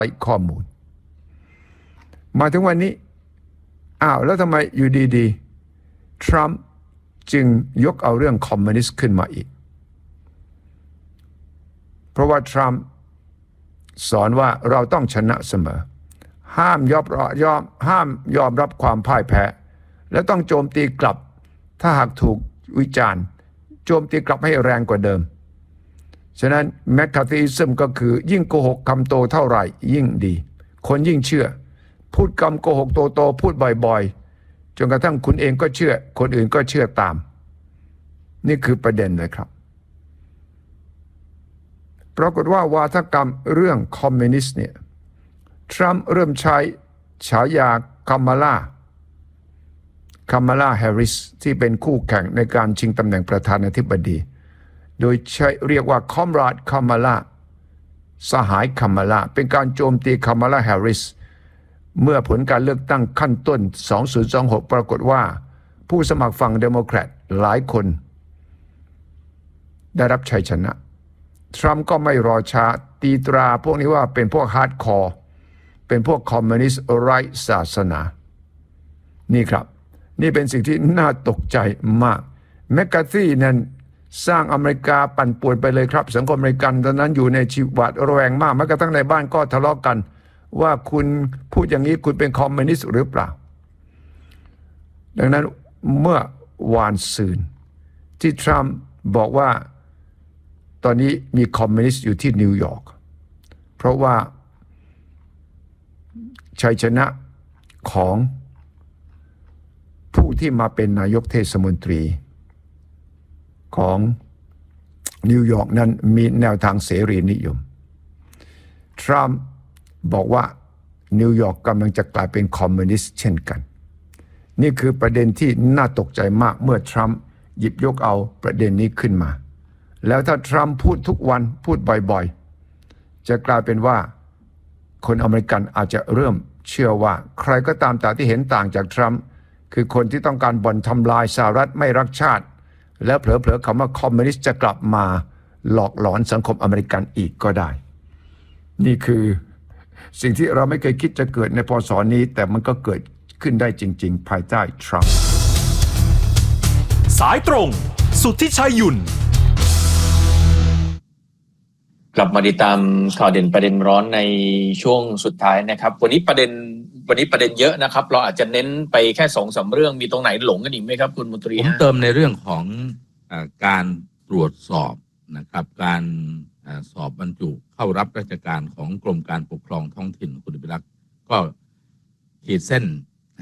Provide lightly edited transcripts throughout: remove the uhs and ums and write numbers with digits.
ข้อมูลมาถึงวันนี้แล้วทำไมอยู่ดีๆทรัมป์จึงยกเอาเรื่องคอมมิวนิสต์ขึ้นมาอีกเพราะว่าทรัมป์สอนว่าเราต้องชนะเสมอห้ามยอมรับความพ่ายแพ้และต้องโจมตีกลับถ้าหากถูกวิจารณ์โจมตีกลับให้แรงกว่าเดิมฉะนั้นแมคคาร์ธีซึมก็คือยิ่งโกหกคำโตเท่าไหร่ยิ่งดีคนยิ่งเชื่อพูดคำโกหกโตพูดบ่อยๆจนกระทั่งคุณเองก็เชื่อคนอื่นก็เชื่อตามนี่คือประเด็นเลยครับปรากฏว่าวาทกรรมเรื่องคอมมิวนิสต์เนี่ยทรัมป์เริ่มใช้ฉายาคามาลาแฮร์ริสที่เป็นคู่แข่งในการชิงตำแหน่งประธานาธิบดีโดยใช้เรียกว่าคอมราดคามาลาสหายคามาลาเป็นการโจมตีคามาลาแฮร์ริสเมื่อผลการเลือกตั้งขั้นต้น2026ปรากฏว่าผู้สมัครฝั่งเดโมแครตหลายคนได้รับชัยชนะทรัมป์ก็ไม่รอช้าตีตราพวกนี้ว่าเป็นพวกฮาร์ดคอร์เป็นพวกคอมมิวนิสต์ไร้ศาสนานี่ครับนี่เป็นสิ่งที่น่าตกใจมากแมคคาร์ธีนั้นสร้างอเมริกาปั่นป่วนไปเลยครับสังคมอเมริกันตอนนั้นอยู่ในชีวิตระแวงมากแม้กระทั่งในบ้านก็ทะเลาะกันว่าคุณพูดอย่างนี้คุณเป็นคอมมิวนิสต์หรือเปล่าดังนั้นเมื่อวานซืนที่ทรัมป์บอกว่าตอนนี้มีคอมมิวนิสต์อยู่ที่นิวยอร์กเพราะว่าชัยชนะของผู้ที่มาเป็นนายกเทศมนตรีของนิวยอร์กนั้นมีแนวทางเสรีนิยมทรัมป์บอกว่านิวยอร์กกำลังจะกลายเป็นคอมมิวนิสต์เช่นกันนี่คือประเด็นที่น่าตกใจมากเมื่อทรัมป์หยิบยกเอาประเด็นนี้ขึ้นมาแล้วถ้าทรัมป์พูดทุกวันพูดบ่อยๆจะกลายเป็นว่าคนอเมริกันอาจจะเริ่มเชื่อว่าใครก็ตามแต่ที่เห็นต่างจากทรัมป์คือคนที่ต้องการบ่อนทำลายสหรัฐไม่รักชาติแล้วเผลอๆคำว่าคอมมิวนิสต์จะกลับมาหลอกหลอนสังคมอเมริกันอีกก็ได้นี่คือสิ่งที่เราไม่เคยคิดจะเกิดในพ.ศ.นี้แต่มันก็เกิดขึ้นได้จริงๆภายใต้ทรัมป์สายตรงสุทธิชัยหยุ่นกลับมาติดตามข่าวเด่นประเด็นร้อนในช่วงสุดท้ายนะครับวันนี้ประเด็นเยอะนะครับเราอาจจะเน้นไปแค่2-3 เรื่องมีตรงไหนหลงกันอีกไหมครับคุณมนตรีผมเติมในเรื่องของการตรวจสอบนะครับการสอบบรรจุเข้ารับราชการของกรมการปกครองท้องถิ่นคุณพิรักษ์ก็ขีดเส้น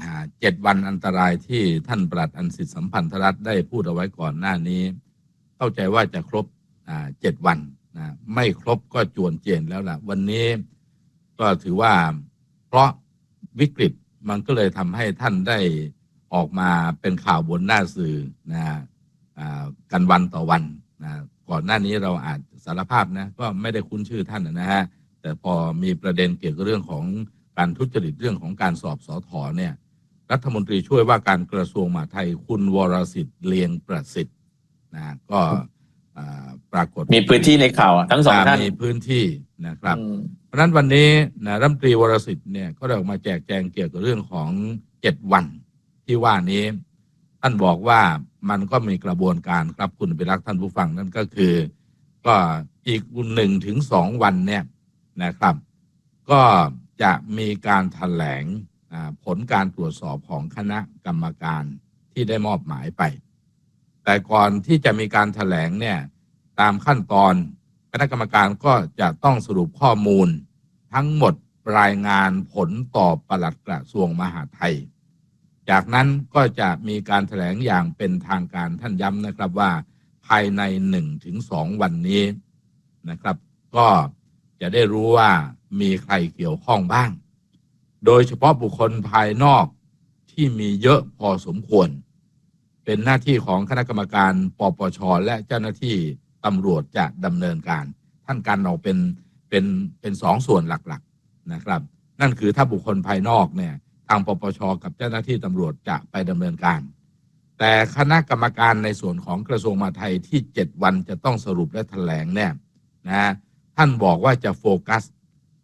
7 วันอันตรายที่ท่านปลัดอันสิทธิสัมพันธรัตน์ได้พูดเอาไว้ก่อนหน้านี้เข้าใจว่าจะครบ7 วันไม่ครบก็จวนเจียนแล้วล่ะวันนี้ก็ถือว่าเพราะวิกฤตมันก็เลยทำให้ท่านได้ออกมาเป็นข่าวบนหน้าสื่อกันวันต่อวันก่อนหน้านี้เราอาจสารภาพนะก็ไม่ได้คุ้นชื่อท่านนะฮะแต่พอมีประเด็นเกี่ยวกับเรื่องของการทุจริตเรื่องของการสอบสถ.เนี่ยรัฐมนตรีช่วยว่าการกระทรวงมหาดไทยคุณวรสิทธิ์เลียงประสิทธิ์ก็ปรากฏมีพื้นที่ในข่าวทั้ง2 ท่านมีพื้นที่นะครับเพราะฉะนั้นวันนี้รัฐมนตรีวรสิทธิ์เนี่ยก็ได้ออกมาแจกแจงเกี่ยวกับเรื่องของ7 วันที่ว่านี้ท่านบอกว่ามันก็มีกระบวนการครับคุณไปรักท่านผู้ฟังนั่นก็คือก็อีก1-2 วันเนี่ยนะครับก็จะมีการแถลงผลการตรวจสอบของคณะกรรมการที่ได้มอบหมายไปแต่ก่อนที่จะมีการแถลงเนี่ยตามขั้นตอนคณะกรรมการก็จะต้องสรุปข้อมูลทั้งหมดรายงานผลต่อปลัดกระทรวงมหาดไทยจากนั้นก็จะมีการแถลงอย่างเป็นทางการท่านย้ำนะครับว่าภายใน 1-2 วันนี้นะครับก็จะได้รู้ว่ามีใครเกี่ยวข้องบ้างโดยเฉพาะบุคคลภายนอกที่มีเยอะพอสมควรเป็นหน้าที่ของคณะกรรมการปปช.และเจ้าหน้าที่ตำรวจจะดำเนินการท่านการออกเป็น2 ส่วนหลักๆนะครับนั่นคือถ้าบุคคลภายนอกเนี่ยทางปปช.กับเจ้าหน้าที่ตำรวจจะไปดำเนินการแต่คณะกรรมการในส่วนของกระทรวงมหาดไทยที่7 วันจะต้องสรุปและแถลงเนี่ยนะท่านบอกว่าจะโฟกัส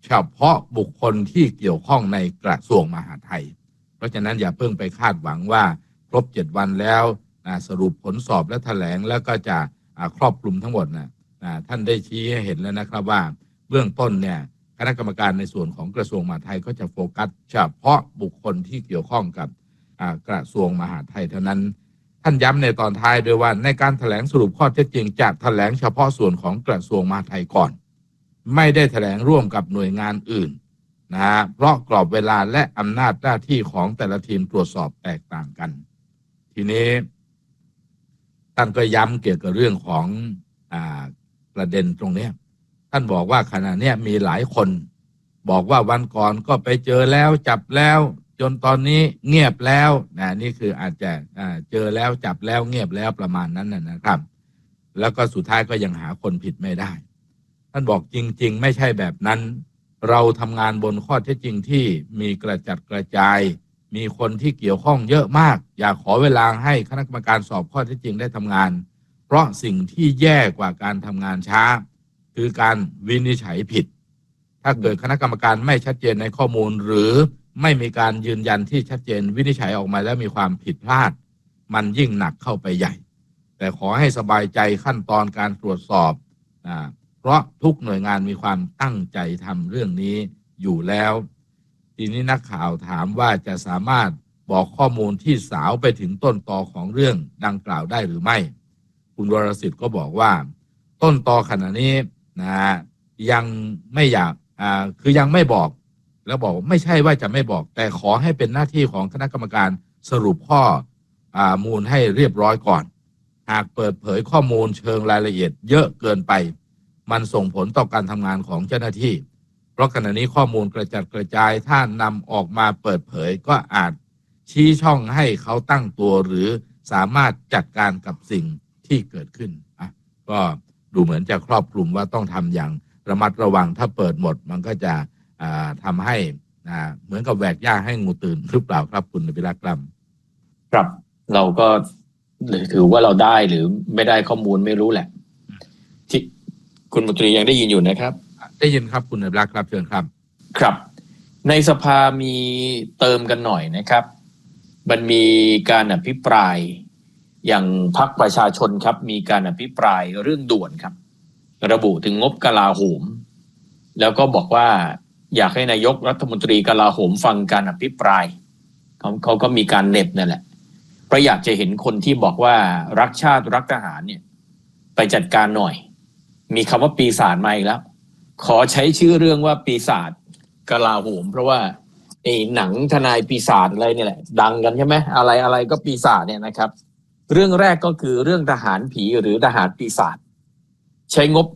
เฉพาะบุคคลที่เกี่ยวข้องในกระทรวงมหาดไทยเพราะฉะนั้นอย่าเพิ่งไปคาดหวังว่าครบ7 วันแล้วสรุปผลสอบและแถลงแล้วก็จะครอบคลุมทั้งหมดท่านได้ชี้ให้เห็นแล้วนะครับว่าเบื้องต้นเนี่ยคณะกรรมการในส่วนของกระทรวงมหาดไทยก็จะโฟกัสเฉพาะบุคคลที่เกี่ยวข้องกับกระทรวงมหาดไทยเท่านั้นท่านย้ำในตอนท้ายด้วยว่าในการแถลงสรุปข้อเท็จจริงจะแถลงเฉพาะส่วนของกระทรวงมหาดไทยก่อนไม่ได้แถลงร่วมกับหน่วยงานอื่นเพราะกรอบเวลาและอำนาจหน้าที่ของแต่ละทีมตรวจสอบแตกต่างกันทีนี้ท่านก็ย้ำเกี่ยวกับเรื่องของประเด็นตรงนี้ท่านบอกว่าขณะนี้มีหลายคนบอกว่าวันก่อนก็ไปเจอแล้วจับแล้วจนตอนนี้เงียบแล้วนี่คืออาจจะเจอแล้วจับแล้วเงียบแล้วประมาณนั้นนะครับแล้วก็สุดท้ายก็ยังหาคนผิดไม่ได้ท่านบอกจริงๆไม่ใช่แบบนั้นเราทำงานบนข้อเท็จจริงที่มีกระจัดกระจายมีคนที่เกี่ยวข้องเยอะมากอยากขอเวลาให้คณะกรรมการสอบข้อเท็จจริงได้ทำงานเพราะสิ่งที่แย่กว่าการทำงานช้าคือการวินิจฉัยผิดถ้าเกิดคณะกรรมการไม่ชัดเจนในข้อมูลหรือไม่มีการยืนยันที่ชัดเจนวินิจฉัยออกมาแล้วมีความผิดพลาดมันยิ่งหนักเข้าไปใหญ่แต่ขอให้สบายใจขั้นตอนการตรวจสอบเพราะทุกหน่วยงานมีความตั้งใจทำเรื่องนี้อยู่แล้วทีนี้นักข่าวถามว่าจะสามารถบอกข้อมูลที่สาวไปถึงต้นตอของเรื่องดังกล่าวได้หรือไม่คุณวรสิทธิ์ก็บอกว่าต้นตอขณะนี้ยังไม่อยากคือยังไม่บอกแล้วบอกไม่ใช่ว่าจะไม่บอกแต่ขอให้เป็นหน้าที่ของคณะกรรมการสรุปข้อมูลให้เรียบร้อยก่อนหากเปิดเผยข้อมูลเชิงรายละเอียดเยอะเกินไปมันส่งผลต่อการทำงานของเจ้าหน้าที่เพราะขณะนี้ข้อมูลกระจัดกระจายถ้านำออกมาเปิดเผยก็อาจชี้ช่องให้เขาตั้งตัวหรือสามารถจัดการกับสิ่งที่เกิดขึ้นก็ดูเหมือนจะครอบคลุมว่าต้องทำอย่างระมัดระวังถ้าเปิดหมดมันก็จะทำให้เหมือนกับแหวกหญ้าให้งูตื่นหรือเปล่าครับคุณวิรักษ์ครับเราก็ถือว่าเราได้หรือไม่ได้ข้อมูลไม่รู้แหละที่คุณมนตรียังได้ยินอยู่นะครับได้ยินครับคุณวิรักษ์ครับเชิญครับครับในสภามีเติมกันหน่อยนะครับมันมีการอภิปรายอย่างพรรคประชาชนครับมีการอภิปรายเรื่องด่วนครับระบุถึงงบกลาโหมแล้วก็บอกว่าอยากให้นายกรัฐมนตรีกลาโหมฟังการอภิปรายเขาก็มีการเน็บนั่นแหละเพราะอยากจะเห็นคนที่บอกว่ารักชาติรักทหารเนี่ยไปจัดการหน่อยมีคำว่าปีศาจมาอีกแล้วขอใช้ชื่อเรื่องว่าปีศาจกลาโหมเพราะว่าหนังทนายปีศาจอะไรเนี่ยแหละดังกันใช่ไหมอะไรก็ปีศาจเนี่ยนะครับเรื่องแรกก็คือเรื่องทหารผีหรือทหารปีศาจใช้งบ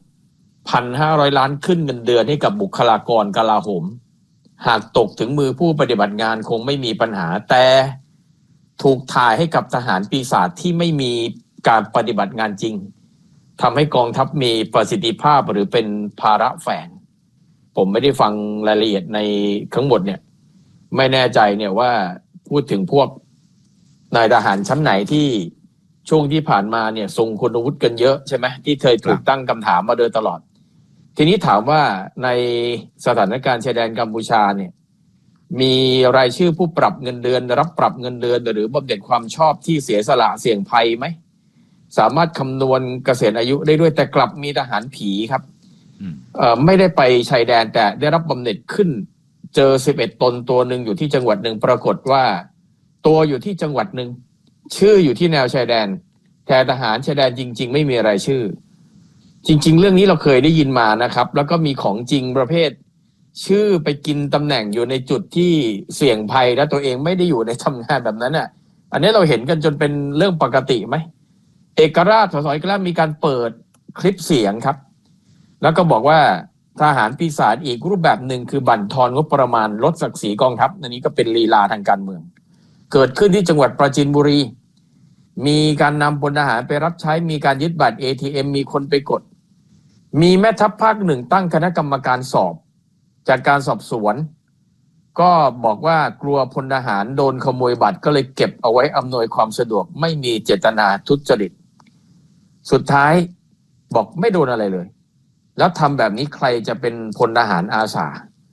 1,500 ล้านขึ้นเงินเดือนให้กับบุคลากรกลาโหมหากตกถึงมือผู้ปฏิบัติงานคงไม่มีปัญหาแต่ถูกถ่ายให้กับทหารปีศาจที่ไม่มีการปฏิบัติงานจริงทำให้กองทัพมีประสิทธิภาพหรือเป็นภาระแฝงผมไม่ได้ฟังรายละเอียดในทั้งหมดเนี่ยไม่แน่ใจเนี่ยว่าพูดถึงพวกนายทหารชั้นไหนที่ช่วงที่ผ่านมาเนี่ยทรงคุณวุฒิกันเยอะใช่ไหมที่เคยถูกตั้งคำถามมาโดยตลอดทีนี้ถามว่าในสถานการณ์ชายแดนกัมพูชาเนี่ยมีรายชื่อผู้ปรับเงินเดือนรับปรับเงินเดือนหรือบำเหน็จความชอบที่เสียสละเสี่ยงภัยไหมสามารถคำนวณเกษียณอายุได้ด้วยแต่กลับมีทหารผีครับไม่ได้ไปชายแดนแต่ได้รับบำเหน็จขึ้นเจอ11 ตนตัวหนึ่งอยู่ที่จังหวัดหนึ่งปรากฏว่าตัวอยู่ที่จังหวัดหนึ่งชื่ออยู่ที่แนวชายแดนแต่ทหารชายแดนจริงๆไม่มีรายชื่อจริงๆเรื่องนี้เราเคยได้ยินมานะครับแล้วก็มีของจริงประเภทชื่อไปกินตำแหน่งอยู่ในจุดที่เสี่ยงภัยและตัวเองไม่ได้อยู่ในทำงานแบบนั้นอ่ะอันนี้เราเห็นกันจนเป็นเรื่องปกติไหมเอกราชสสเอกราชมีการเปิดคลิปเสียงครับแล้วก็บอกว่าทหารปีศาจอีกรูปแบบหนึ่งคือบั่นทอนงบประมาณลดศักดิ์ศรีกองทัพอันนี้ก็เป็นลีลาทางการเมืองเกิดขึ้นที่จังหวัดปราจีนบุรีมีการนำพลทหารไปรับใช้มีการยึดบัตร ATM มีคนไปกดมีแม่ทัพภาคหนึ่งตั้งคณะกรรมการสอบจากการสอบสวนก็บอกว่ากลัวพลทหารโดนขโมยบัตรก็เลยเก็บเอาไว้อำนวยความสะดวกไม่มีเจตนาทุจริตสุดท้ายบอกไม่โดนอะไรเลยแล้วทำแบบนี้ใครจะเป็นพลทหารอาสา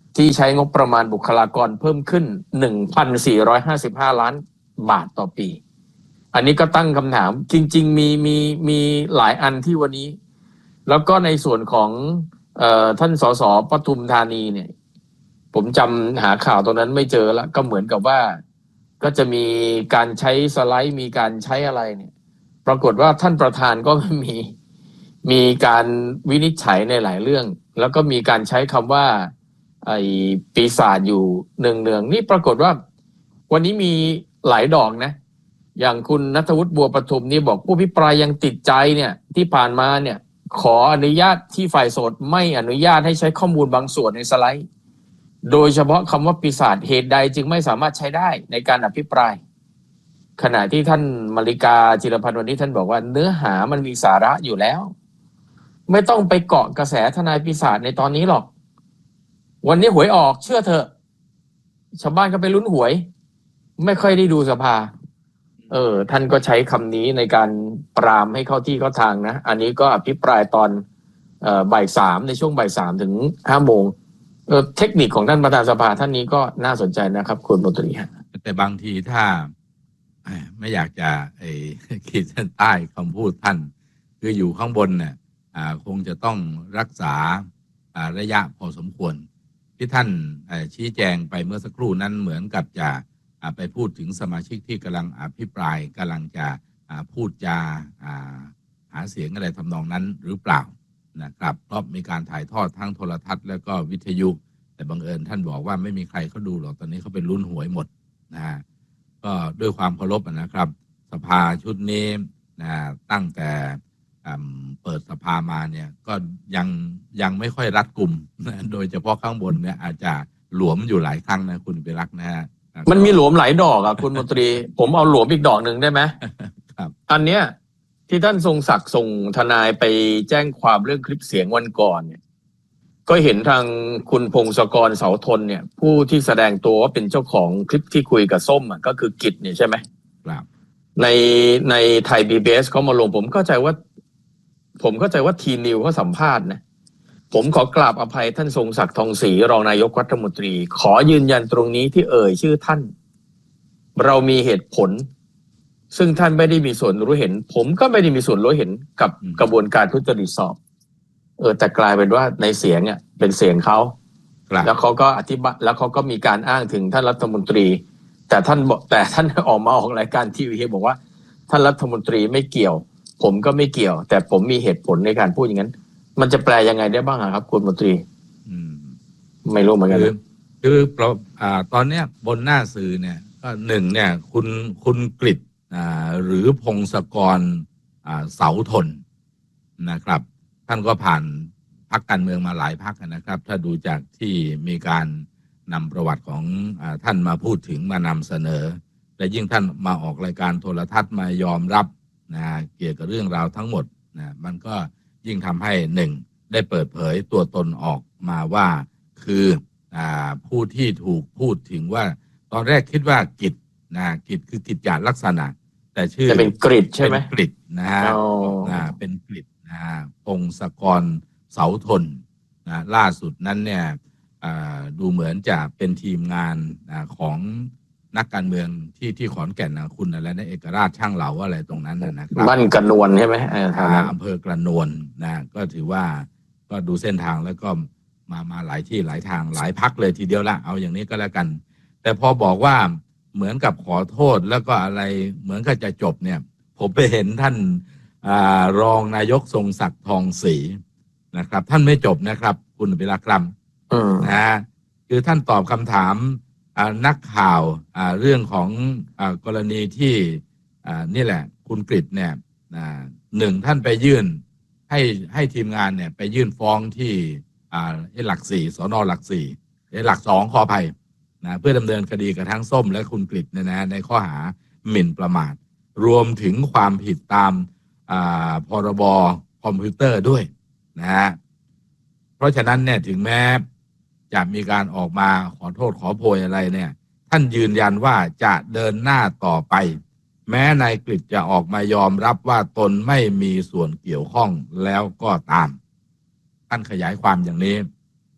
ที่ใช้งบประมาณบุคลากรเพิ่มขึ้น 1,455 ล้านบาทต่อปีอันนี้ก็ตั้งคำถามจริงๆมีหลายอันที่วันนี้แล้วก็ในส่วนของท่านสสปทุมธานีเนี่ยผมจำหาข่าวตรงนั้นไม่เจอแล้วก็เหมือนกับว่าก็จะมีการใช้สไลด์มีการใช้อะไรเนี่ยปรากฏว่าท่านประธานก็มีการวินิจฉัยในหลายเรื่องแล้วก็มีการใช้คำว่าไอ้ปีศาจอยู่เนืองๆนี่ปรากฏว่าวันนี้มีหลายดอกนะอย่างคุณณัฐวุฒิบัวประทุมนี่บอกผู้พิปรายยังติดใจเนี่ยที่ผ่านมาเนี่ยขออนุญาตที่ฝ่ายโสดไม่อนุญาตให้ใช้ข้อมูลบางส่วนในสไลด์โดยเฉพาะคำว่าปีศาจเหตุใดจึงไม่สามารถใช้ได้ในการอภิปรายขณะที่ท่านมาริกาจิรพันธ์วันนี้ท่านบอกว่าเนื้อหามันมีสาระอยู่แล้วไม่ต้องไปเกาะกระแสทนายปีศาจในตอนนี้หรอกวันนี้หวยออกเชื่อเถอะชาวบ้านก็ไปลุ้นหวยไม่ค่อยได้ดูสภาท่านก็ใช้คำนี้ในการปรามให้เข้าที่เข้าทางนะอันนี้ก็อภิปรายตอนบ่ายสามในช่วงบ่ายสามถึง5 โมงเทคนิคของท่านประธานสภาท่านนี้ก็น่าสนใจนะครับคุณมนตรีฮะแต่บางทีถ้าไม่อยากจะขีดเส้นใต้คำพูดท่านคืออยู่ข้างบนเนี่ยคงจะต้องรักษาระยะพอสมควรที่ท่านชี้แจงไปเมื่อสักครู่นั้นเหมือนกับจะไปพูดถึงสมาชิกที่กำลังอภิปรายกำลังจะพูดจาหาเสียงอะไรทำนองนั้นหรือเปล่านะครับเพราะมีการถ่ายทอดทั้งโทรทัศน์แล้วก็วิทยุแต่บังเอิญท่านบอกว่าไม่มีใครเขาดูหรอกตอนนี้เขาเป็นลุ้นหวยหมดนะฮะก็ด้วยความเคารพนะครับสภาชุดนี้ตั้งแต่เปิดสภามาเนี่ยก็ยังไม่ค่อยรัดกุมโดยเฉพาะข้างบนเนี่ยอาจจะหลวมอยู่หลายครั้งนะคุณปิรักษ์นะฮะมันมีหลวมหลายดอกอ่ะคุณมนตรี ผมเอาหลวมอีกดอกหนึ่งได้ไหมครับอันเนี้ยที่ท่านทรงศักดิ์ส่งทนายไปแจ้งความเรื่องคลิปเสียงวันก่อนเนี่ยก็เห็นทางคุณพงศกรเสาทนเนี่ยผู้ที่แสดงตัวว่าเป็นเจ้าของคลิปที่คุยกับส้มก็คือกิจเนี่ยใช่ไหมครับในไทยBBSเขามาลงผมเข้าใจว่าทีนิวเขาสัมภาษณ์นะผมขอกราบอภัยท่านทรงศักดิ์ทองศรีรองนายกรัฐมนตรีขอยืนยันตรงนี้ที่เอ่ยชื่อท่านเรามีเหตุผลซึ่งท่านไม่ได้มีส่วนรู้เห็นผมก็ไม่ได้มีส่วนรู้เห็นกับกระบวนการทุจริตสอบแต่กลายเป็นว่าในเสียงเป็นเสียงเขาแล้วเขาก็อธิบายแล้วเขาก็มีการอ้างถึงท่านรัฐมนตรีแต่ท่านออกมาออกรายการทีวีบอกว่าท่านรัฐมนตรีไม่เกี่ยวผมก็ไม่เกี่ยวแต่ผมมีเหตุผลในการพูดอย่างนั้นมันจะแปลยังไงได้บ้างครับคุณมนตรีไม่รู้เหมือนกันคือตอนนี้บนหน้าสื่อเนี่ยก็หนึ่งเนี่ยคุณกฤษหรือพงศกรเสาทนนะครับท่านก็ผ่านพรรคการเมืองมาหลายพรรคนะครับถ้าดูจากที่มีการนำประวัติของท่านมาพูดถึงมานำเสนอและยิ่งท่านมาออกรายการโทรทัศน์มายอมรับเกี่ยวกับเรื่องราวทั้งหมดมันก็ยิ่งทำให้หนึ่งได้เปิดเผยตัวตนออกมาว่าคือผู้ที่ถูกพูดถึงว่าตอนแรกคิดว่ากิจคือกิจจาลักษณะแต่ชื่อเป็นกฤษใช่ไหมกฤษนะฮะเป็นกฤษพงศกรเสาทนล่าสุดนั้นเนี่ยดูเหมือนจะเป็นทีมงานของนักการเมืองที่ขอนแก่นคุณอะไรนะเอกราชช่างเหลาอะไรตรงนั้นนะครับบ้านกระนวลใช่ไหมอำเภอกระนวลก็ถือว่าก็ดูเส้นทางแล้วก็มาหลายที่หลายทางหลายพักเลยทีเดียวละเอาอย่างนี้ก็แล้วกันแต่พอบอกว่าเหมือนกับขอโทษแล้วก็อะไรเหมือนกับจะจบเนี่ยผมไปเห็นท่านรองนายกทรงศักดิ์ทองศรีนะครับท่านไม่จบนะครับคุณปิรักษ์ครับคือท่านตอบคำถามนักข่าวเรื่องของกรณีที่นี่แหละคุณกฤษเนี่ยหนึ่งท่านไปยื่นให้ทีมงานเนี่ยไปยื่นฟ้องที่หลัก4สนหลัก4หลัก2ขออภัยเพื่อดำเนินคดีกับทั้งส้มและคุณกฤษเนี่ยนะในข้อหาหมิ่นประมาทรวมถึงความผิดตามพรบคอมพิวเตอร์ด้วยนะฮะเพราะฉะนั้นเนี่ยถึงแม้จะมีการออกมาขอโทษขอโพยอะไรเนี่ยท่านยืนยันว่าจะเดินหน้าต่อไปแม้นายกฤษจะออกมายอมรับว่าตนไม่มีส่วนเกี่ยวข้องแล้วก็ตามท่านขยายความอย่างนี้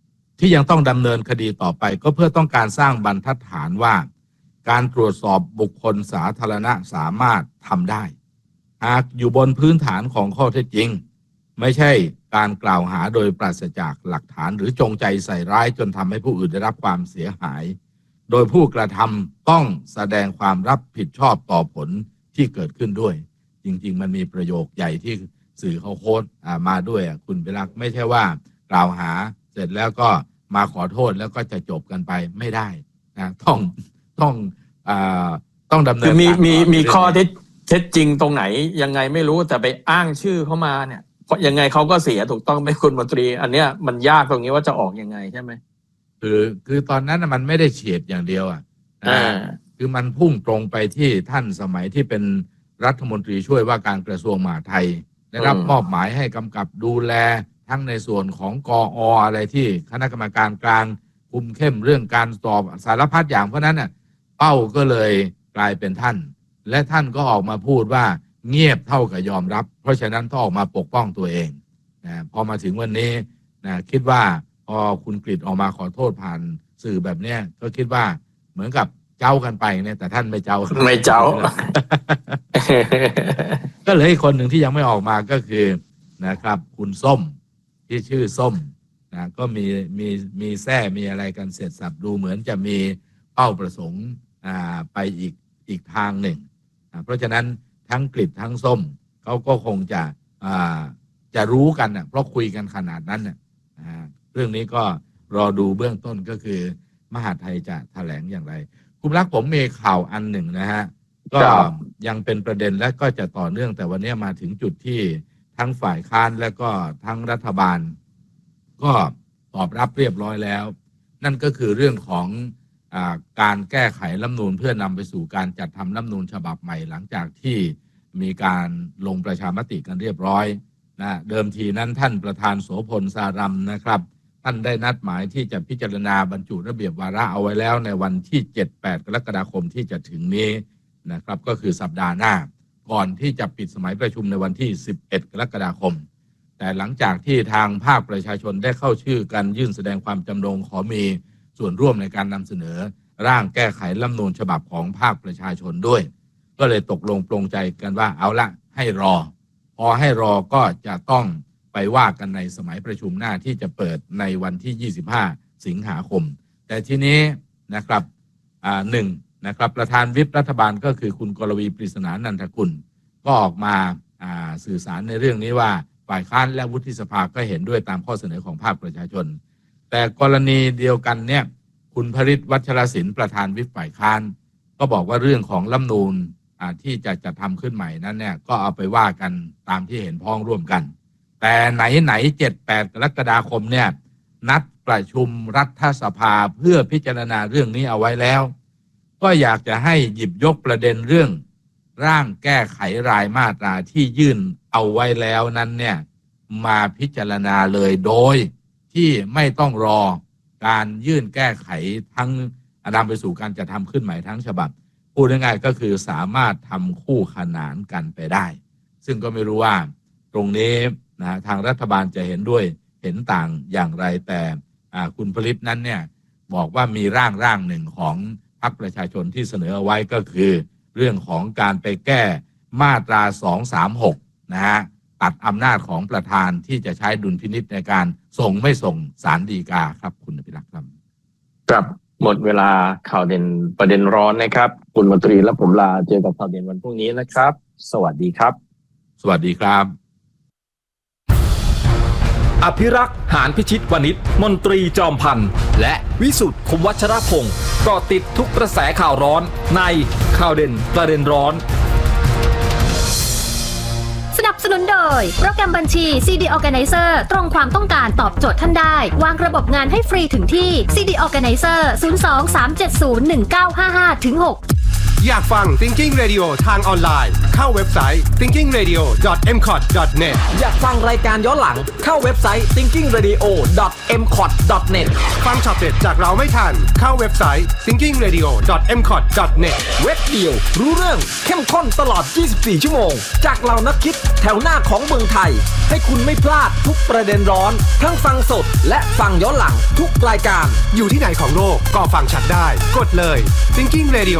ที่ยังต้องดำเนินคดีต่อไปก็เพื่อต้องการสร้างบรรทัดฐานว่าการตรวจสอบบุคคลสาธารณะสามารถทำได้หากอยู่บนพื้นฐานของข้อเท็จจริงไม่ใช่การกล่าวหาโดยปราศจากหลักฐานหรือจงใจใส่ร้ายจนทำให้ผู้อื่นได้รับความเสียหายโดยผู้กระทำต้องแสดงความรับผิดชอบต่อผลที่เกิดขึ้นด้วยจริงๆมันมีประโยคใหญ่ที่สื่อเขาโค้ดมาด้วยคุณพิรักษ์ไม่ใช่ว่ากล่าวหาเสร็จแล้วก็มาขอโทษแล้วก็จะจบกันไปไม่ได้นะต้องดำเนินการมีข้อเท็จจริงตรงไหนยังไงไม่รู้แต่ไปอ้างชื่อเข้ามาเนี่ยเพราะยังไงเขาก็เสียถูกต้องไหมคุณมนตรีอันเนี้ยมันยากตรงนี้ว่าจะออกยังไงใช่ไหมคือตอนนั้นมันไม่ได้เฉียดอย่างเดียวคือมันพุ่งตรงไปที่ท่านสมัยที่เป็นรัฐมนตรีช่วยว่าการกระทรวงมหาดไทยได้รับมอบหมายให้กำกับดูแลทั้งในส่วนของกอ.อะไรที่คณะกรรมการกลางคุมเข้มเรื่องการสอบสารพัดอย่างเพราะนั้นน่ะเป้าก็เลยกลายเป็นท่านและท่านก็ออกมาพูดว่าเงียบเท่ากับยอมรับเพราะฉะนั้นต้องออกมาปกป้องตัวเองนะพอมาถึงวันนี้นะคิดว่าพอคุณกฤษออกมาขอโทษผ่านสื่อแบบเนี้ยก็คิดว่าเหมือนกับเจ้ากันไปเนี่ยแต่ท่านไม่เจ้า ก็เหลืออีกคนหนึ่งที่ยังไม่ออกมาก็คือนะครับคุณส้มที่ชื่อส้มนะก็มีแท้มีอะไรกันเสร็จสับดูเหมือนจะมีเป้าประสงค์ไปอีกทางหนึ่งเพราะฉะนั้นทั้งกฤษทั้งส้มเขาก็คงจะรู้กันนะเพราะคุยกันขนาดนั้นนะเรื่องนี้ก็รอดูเบื้องต้นก็คือมหาดไทยจะแถลงอย่างไรคุณรักผมมีข่าวอันหนึ่งนะฮะก็ยังเป็นประเด็นและก็จะต่อเนื่องแต่วันนี้มาถึงจุดที่ทั้งฝ่ายค้านและก็ทั้งรัฐบาลก็ตอบรับเรียบร้อยแล้วนั่นก็คือเรื่องของการแก้ไขรัฐธรรมนูญเพื่อนำไปสู่การจัดทำรัฐธรรมนูญฉบับใหม่หลังจากที่มีการลงประชามติกันเรียบร้อยนะเดิมทีนั้นท่านประธานโสพลสารัมนะครับท่านได้นัดหมายที่จะพิจารณาบรรจุระเบียบวาระเอาไว้แล้วในวันที่ 7-8 กรกฎาคมที่จะถึงนี้นะครับก็คือสัปดาห์หน้าก่อนที่จะปิดสมัยประชุมในวันที่ 11 กรกฎาคมแต่หลังจากที่ทางภาคประชาชนได้เข้าชื่อกันยื่นแสดงความจำนงขอมีส่วนร่วมในการนำเสนอร่างแก้ไขรัฐธรรมนูญฉบับของภาคประชาชนด้วยก็เลยตกลงปลงใจกันว่าเอาละให้รอพอให้รอก็จะต้องไปว่ากันในสมัยประชุมหน้าที่จะเปิดในวันที่25สิงหาคมแต่ทีนี้นะครับนะครับประธานวิปรัฐบาลก็คือคุณกรวีปริศนานันทกุลก็ออกมาสื่อสารในเรื่องนี้ว่าฝ่ายค้านและวุฒิสภาก็เห็นด้วยตามข้อเสนอของภาคประชาชนแต่กรณีเดียวกันเนี่ยคุณพฤทธิ์วัชรศิลป์ประธานวิปฝ่ายค้านก็บอกว่าเรื่องของรัฐธรรมนูญที่จะทำขึ้นใหม่นั้นเนี่ยก็เอาไปว่ากันตามที่เห็นพ้องร่วมกันแต่ไหน 7-8 กรกฎาคมเนี่ยนัดประชุมรัฐสภาเพื่อพิจารณาเรื่องนี้เอาไว้แล้วก็อยากจะให้หยิบยกประเด็นเรื่องร่างแก้ไขรายมาตราที่ยื่นเอาไว้แล้วนั้นเนี่ยมาพิจารณาเลยโดยที่ไม่ต้องรอการยื่นแก้ไขทั้งนำไปสู่การจะทำขึ้นใหม่ทั้งฉบับพูดง่ายๆก็คือสามารถทำคู่ขนานกันไปได้ซึ่งก็ไม่รู้ว่าตรงนี้นะทางรัฐบาลจะเห็นด้วยเห็นต่างอย่างไรแต่คุณผลิตนั้นเนี่ยบอกว่ามีร่างหนึ่งของพรรคประชาชนที่เสนอเอาไว้ก็คือเรื่องของการไปแก้มาตรา236นะฮะตัดอำนาจของประธานที่จะใช้ดุลพินิจในการส่งไม่ส่งศาลฎีกาครับคุณพิรักษ์ครับครับหมดเวลาข่าวเด่นประเด็นร้อนนะครับคุณมนตรีและผมลาเจอกับข่าวเด่นวันพรุ่งนี้นะครับสวัสดีครับสวัสดีครับอภิรักษ์หานพิชิตวณิชมนตรีจอมพันธ์และวิสุทธิ์คมวัชรพงศ์เกาะติดทุกกระแสข่าวร้อนในข่าวเด่นประเด็นร้อนสนับสนุนโดยโปรแกรมบัญชี CD Organizer ตรงความต้องการตอบโจทย์ท่านได้วางระบบงานให้ฟรีถึงที่ CD Organizer 02-370-1955-6 อยากฟัง Thinking Radio ทางออนไลน์เข้าเว็บไซต์ thinkingradio.mcot.net อยากฟังรายการย้อนหลังเข้าเว็บไซต์ thinkingradio.mcot.net ฟังช็อตเด็ดจากเราไม่ทันเข้าเว็บไซต์ thinkingradio.mcot.net เว็บเดียวรู้เรื่องเข้มข้นตลอด 24 ชั่วโมงจากเรานักคิดแถวหน้าของเมืองไทยให้คุณไม่พลาดทุกประเด็นร้อนทั้งฟังสดและฟังย้อนหลังทุกรายการอยู่ที่ไหนของโลกก็ฟังชัดได้กดเลย Thinking Radio